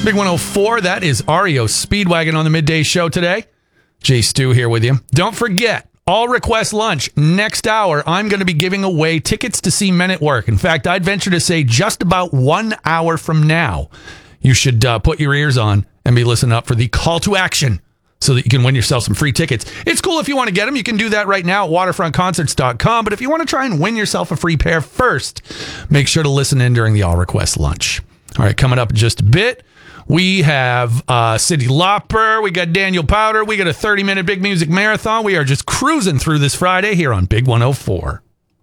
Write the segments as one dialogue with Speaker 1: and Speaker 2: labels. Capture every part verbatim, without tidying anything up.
Speaker 1: Big one oh four, that is R E O Speedwagon on the midday show today. Jay Stu here with you. Don't forget, All Request Lunch. Next hour, I'm going to be giving away tickets to see Men at Work. In fact, I'd venture to say just about one hour from now, you should uh, put your ears on and be listening up for the call to action so that you can win yourself some free tickets. It's cool if you want to get them. You can do that right now at waterfront concerts dot com. But if you want to try and win yourself a free pair first, make sure to listen in during the All Request Lunch. All right, coming up in just a bit, we have uh, Cyndi Lauper, we got Daniel Powter, we got a thirty-minute Big Music Marathon. We are just cruising through this Friday here on Big one oh four.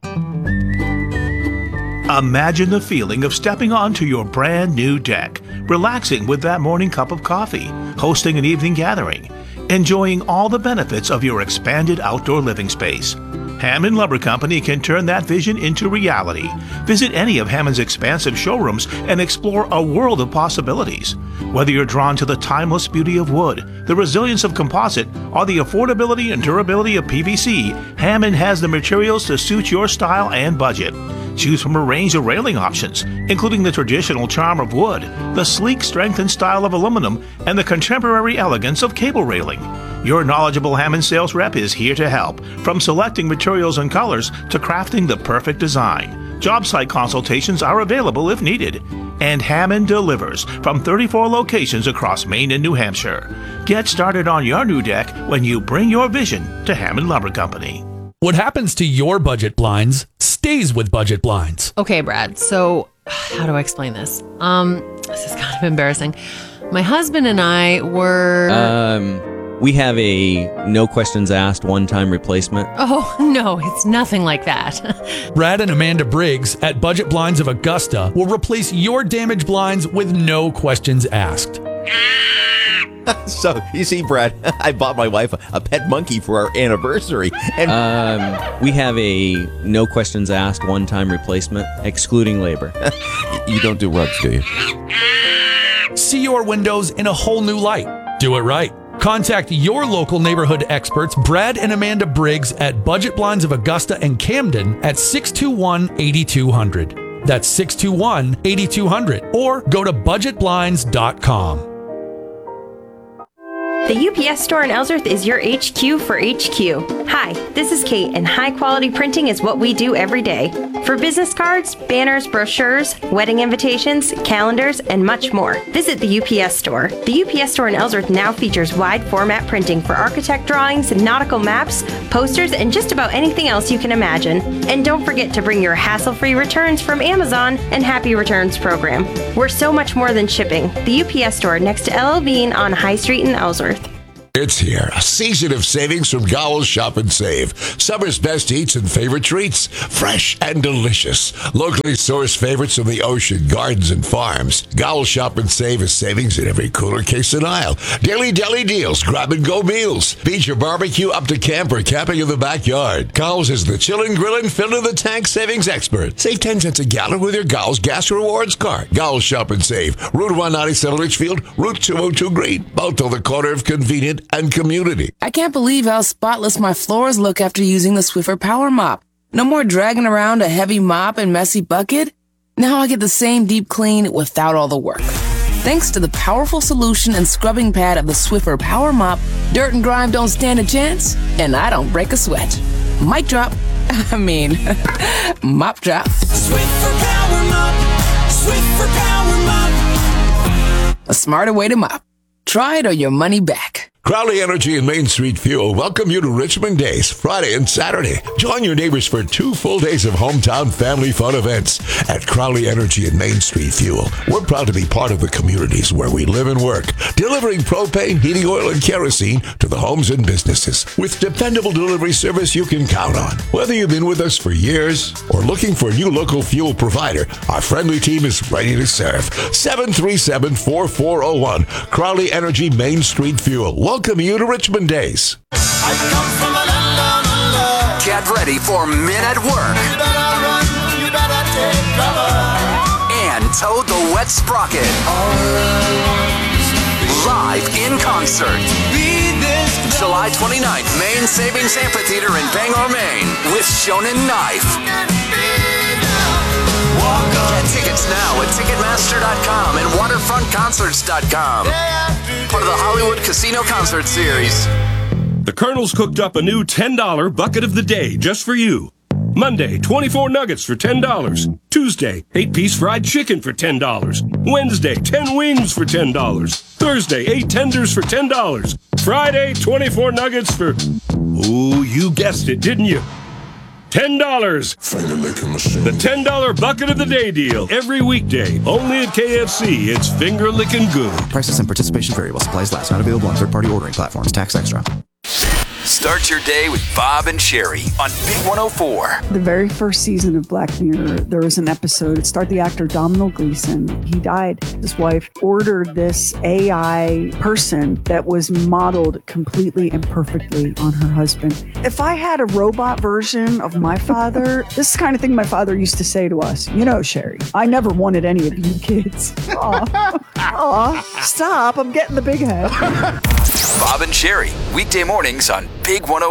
Speaker 2: Imagine the feeling of stepping onto your brand new deck, relaxing with that morning cup of coffee, hosting an evening gathering, enjoying all the benefits of your expanded outdoor living space. Hammond Lumber Company can turn that vision into reality. Visit any of Hammond's expansive showrooms and explore a world of possibilities. Whether you're drawn to the timeless beauty of wood, the resilience of composite, or the affordability and durability of P V C, Hammond has the materials to suit your style and budget. Choose from a range of railing options, including the traditional charm of wood, the sleek strength and style of aluminum, and the contemporary elegance of cable railing. Your knowledgeable Hammond sales rep is here to help, from selecting materials and colors to crafting the perfect design. Job site consultations are available if needed. And Hammond delivers from thirty-four locations across Maine and New Hampshire. Get started on your new deck when you bring your vision to Hammond Lumber Company.
Speaker 1: What happens to your budget blinds stays with Budget Blinds.
Speaker 3: Okay, Brad. So how do I explain this? Um, this is kind of embarrassing. My husband and I were...
Speaker 4: Um, we have a no questions asked one-time replacement.
Speaker 3: Oh, no, it's nothing like that.
Speaker 1: Brad and Amanda Briggs at Budget Blinds of Augusta will replace your damaged blinds with no questions asked.
Speaker 5: So, you see, Brad, I bought my wife a, a pet monkey for our anniversary. And
Speaker 4: Um, we have a no questions asked one-time replacement, excluding labor.
Speaker 5: you don't do rugs, do you?
Speaker 1: See your windows in a whole new light. Do it right. Contact your local neighborhood experts, Brad and Amanda Briggs at Budget Blinds of Augusta and Camden at six two one, eight two zero zero. That's six two one, eight two zero zero. Or go to budget blinds dot com.
Speaker 6: The U P S store in Ellsworth is your H Q for H Q. Hi, this is Kate, and high-quality printing is what we do every day. For business cards, banners, brochures, wedding invitations, calendars, and much more, visit the U P S store. The U P S store in Ellsworth now features wide-format printing for architect drawings, nautical maps, posters, and just about anything else you can imagine. And don't forget to bring your hassle-free returns from Amazon and Happy Returns program. We're so much more than shipping. The U P S store next to L L Bean on High Street in Ellsworth.
Speaker 7: It's here, a season of savings from Gowell's Shop and Save. Summer's best eats and favorite treats, fresh and delicious. Locally sourced favorites from the ocean, gardens, and farms. Gowell's Shop and Save is savings in every cooler, case, and aisle. Daily deli deals, grab-and-go meals. Beach or barbecue up to camp or camping in the backyard. Gowell's is the chillin', grillin', fill-in-the-tank savings expert. Save ten cents a gallon with your Gowell's Gas Rewards card. Gowell's Shop and Save. Route one ninety-seven Litchfield, Route two oh two Green. Both on the corner of convenient and community.
Speaker 8: I can't believe how spotless my floors look after using the Swiffer Power Mop. No more dragging around a heavy mop and messy bucket. Now I get the same deep clean without all the work. Thanks to the powerful solution and scrubbing pad of the Swiffer Power Mop, dirt and grime don't stand a chance, and I don't break a sweat. Mic drop. I mean, mop drop.
Speaker 9: Swiffer Power Mop. Swiffer Power Mop.
Speaker 8: A smarter way to mop. Try it or your money back.
Speaker 7: Crowley Energy and Main Street Fuel welcome you to Richmond Days, Friday and Saturday. Join your neighbors for two full days of hometown family fun events at Crowley Energy and Main Street Fuel. We're proud to be part of the communities where we live and work, delivering propane, heating oil, and kerosene to the homes and businesses with dependable delivery service you can count on. Whether you've been with us for years or looking for a new local fuel provider, our friendly team is ready to serve. seven three seven, four four zero one, Crowley Energy Main Street Fuel. Welcome you to Richmond Days.
Speaker 9: I come from a land down under.
Speaker 10: Get ready for Men at Work.
Speaker 9: You better run, you better take cover.
Speaker 10: And Toad the Wet Sprocket. Live in concert. July twenty-ninth, Maine Savings Amphitheater in Bangor, Maine, with Shonen Knife.
Speaker 9: Walk on.
Speaker 10: Get tickets now at Ticketmaster dot com and Waterfront Concerts dot com. Part of the Hollywood Casino Concert Series.
Speaker 11: The Colonel's cooked up a new ten dollar bucket of the day just for you. Monday, twenty-four nuggets for ten dollars. Tuesday, eight piece fried chicken for ten dollars. Wednesday, ten wings for ten dollars. Thursday, eight tenders for ten dollars. Friday, twenty-four nuggets for... Ooh, you guessed it, didn't you? ten dollars. The ten dollar bucket of the day deal. Every weekday. Only at K F C. It's finger licking good.
Speaker 12: Prices and participation vary while supplies last. Not available on third-party ordering platforms. Tax extra.
Speaker 10: Start your day with Bob and Sherry on Big one oh four.
Speaker 13: The very first season of Black Mirror, there was an episode. It starred the actor Domhnall Gleeson. He died. His wife ordered this A I person that was modeled completely and perfectly on her husband. If I had a robot version of my father, this is the kind of thing my father used to say to us. You know, Sherry, I never wanted any of you kids. Aw, aw, stop. I'm getting the big head.
Speaker 10: Bob and Sherry, weekday mornings on Big one oh four.